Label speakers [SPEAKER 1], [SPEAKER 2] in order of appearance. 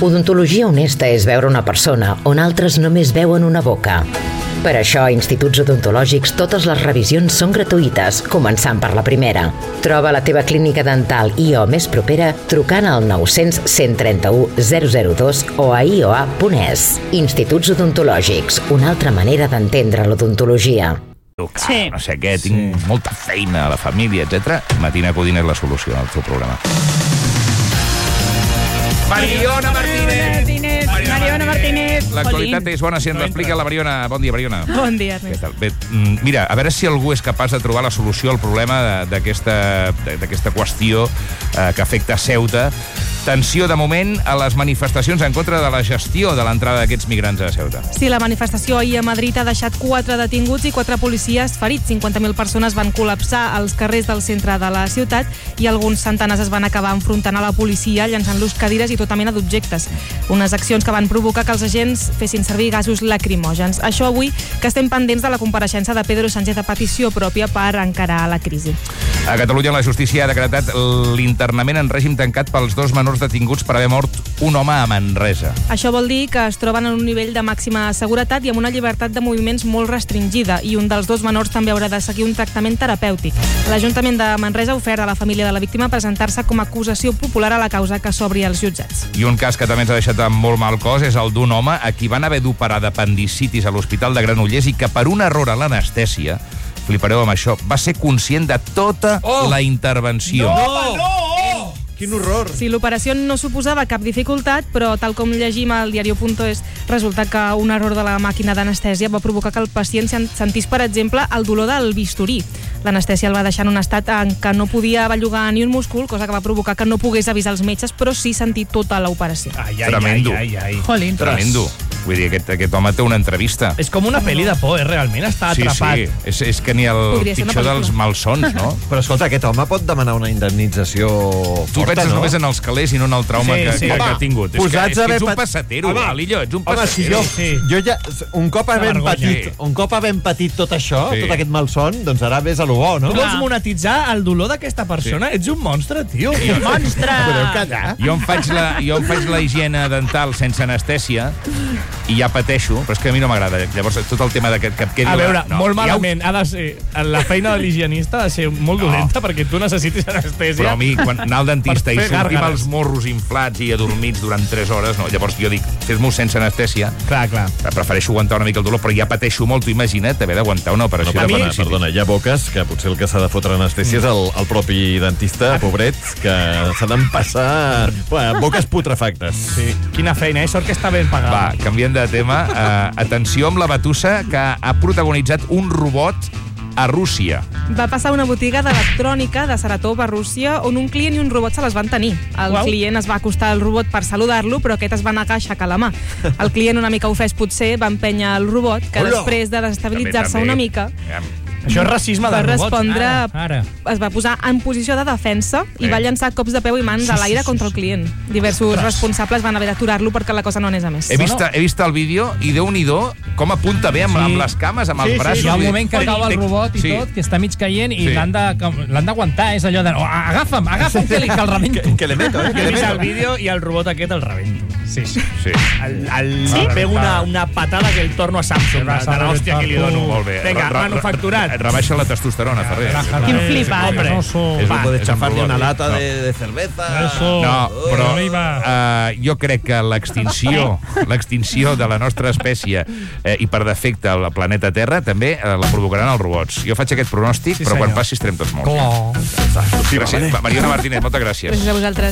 [SPEAKER 1] Odontologia honesta és veure una persona on altres només veuen una boca. Per això, a Instituts Odontològics totes les revisions són gratuïtes, començant per la primera. Troba la teva clínica dental IO més propera trucant al 900 131 002 o a ioa.es. Instituts Odontològics, una altra manera d'entendre l'odontologia.
[SPEAKER 2] Sí. No sé què, tinc molta feina a la família, etc. Matina Codina és la solució al teu problema. Mariona Martínez! L'actualitat és bona si ens l'explica la Mariona. Bon dia, Mariona.
[SPEAKER 3] Bon dia, Ernest.
[SPEAKER 2] Bé, mira, a veure si algú és capaç de trobar la solució al problema d'aquesta qüestió que afecta Ceuta. Tensió, de moment, a les manifestacions en contra de la gestió de l'entrada d'aquests migrants a Ceuta.
[SPEAKER 3] Sí, la manifestació ahir a Madrid ha deixat 4 detinguts i 4 policies ferits. 50.000 persones van col·lapsar als carrers del centre de la ciutat i alguns centenars es van acabar enfrontant a la policia, llançant-los cadires i tota mena d'objectes. Unes accions que van provocar que els agents fessin servir gasos lacrimògens. Això avui, que estem pendents de la compareixença de Pedro Sánchez a petició pròpia per encarar la crisi.
[SPEAKER 2] A Catalunya, la justícia ha decretat l'internament en règim tancat pels 2 menors detinguts per haver mort un home a Manresa.
[SPEAKER 3] Això vol dir que es troben en un nivell de màxima seguretat i amb una llibertat de moviments molt restringida, i un dels 2 menors també haurà de seguir un tractament terapèutic. L'Ajuntament de Manresa ha ofert a la família de la víctima presentar-se com a acusació popular a la causa que s'obri als jutjats.
[SPEAKER 2] I un cas que també ens ha deixat amb molt mal cos és el d'un home a qui van haver d'operar d'apendicitis a l'Hospital de Granollers i que per un error a l'anestèsia, flipareu amb això, va ser conscient de tota la intervenció.
[SPEAKER 4] No! Quin horror!
[SPEAKER 3] Sí, l'operació no suposava cap dificultat, però tal com llegim al diario.es, resulta que un error de la màquina d'anestèsia va provocar que el pacient sentís, per exemple, el dolor del bisturí. L'anestèsia el va deixar en un estat en què no podia bellugar ni un múscul, cosa que va provocar que no pogués avisar els metges, però sí sentir tota l'operació.
[SPEAKER 2] Tremendo.
[SPEAKER 4] Jolín.
[SPEAKER 2] Tremendo. Vull dir, aquest home té una entrevista.
[SPEAKER 4] És com una pel·li de por, realment està atrapat.
[SPEAKER 2] Sí, és que ni el pitjor dels malsons, no?
[SPEAKER 5] Però escolta, aquest home pot demanar una indemnització
[SPEAKER 2] Tu
[SPEAKER 5] forta,
[SPEAKER 2] penses
[SPEAKER 5] no?
[SPEAKER 2] només en els calés i no en el trauma que ha tingut. És que ets un passatero, Lillo, ets un passatero.
[SPEAKER 5] Jo ja, un cop havent patit tot això, tot aquest malson, doncs ara ves a lo bo, no?
[SPEAKER 4] Tu vols monetitzar el dolor d'aquesta persona? Ets un monstre, tio.
[SPEAKER 3] Monstre!
[SPEAKER 5] Podeu callar?
[SPEAKER 2] Jo em faig la higiene dental sense anestèsia i ja pateixo, però és que a mi no m'agrada. Llavors, tot el tema que et quedi...
[SPEAKER 4] A veure, molt malament. Ha de ser... La feina de l'higienista ha de ser molt dolenta perquè tu necessitis anestèsia.
[SPEAKER 2] Però a mi, quan anar al dentista i sortir amb els morros inflats i adormits durant 3 hores, no. Llavors jo dic, fes-m'ho sense anestèsia.
[SPEAKER 4] Clar.
[SPEAKER 2] Prefereixo aguantar una mica el dolor, però ja pateixo molt. Tu imagina't haver d'aguantar una operació de apendicitis.
[SPEAKER 5] Perdona, hi ha boques que potser el que s'ha de fotre anestèsia és el propi dentista, pobret, que s'ha d'empassar boques putrefactes.
[SPEAKER 4] Sí. Quina feina, sort que està ben pagada.
[SPEAKER 2] Va, canviem de tema. Atenció amb la batussa que ha protagonitzat un robot a Rússia.
[SPEAKER 3] Va passar a una botiga d'electrònica de Saratov a Rússia on un client i un robot se les van tenir. El client es va acostar al robot per saludar-lo, però aquest es va negar a aixecar la mà. El client, una mica ofès potser, va empènyer el robot, que després de desestabilitzar-se una mica...
[SPEAKER 4] Això és racisme de robots.
[SPEAKER 3] Va respondre, es va posar en posició de defensa i va llançar cops de peu i mans a l'aire contra el client. Diversos responsables van haver d'aturar-lo perquè la cosa no anés a més.
[SPEAKER 2] He vist el vídeo i Déu-n'hi-do com apunta bé amb les cames, amb els braços.
[SPEAKER 6] Hi ha un moment que cau el robot i tot, que està mig caient i l'han d'aguantar. És allò de, agafa'm, que el rebento.
[SPEAKER 5] Que le meto,
[SPEAKER 4] He vist el vídeo i el robot aquest el rebento. Sí. Pego una patada que el torno a Samsung. De l'hòstia que li dono.
[SPEAKER 2] Molt bé.
[SPEAKER 4] Vinga, manufacturat.
[SPEAKER 2] Rebaixa la testosterona, Ferrer.
[SPEAKER 3] Quin flipat.
[SPEAKER 5] Eso puede chafarle una lata de cerveza.
[SPEAKER 2] No, però jo crec que l'extinció de la nostra espècie i per defecte al planeta Terra també la provocaran els robots. Jo faig aquest pronòstic, però quan passi estarem tots morts. Gràcies. Mariona Martínez, moltes gràcies.
[SPEAKER 3] Gràcies a vosaltres.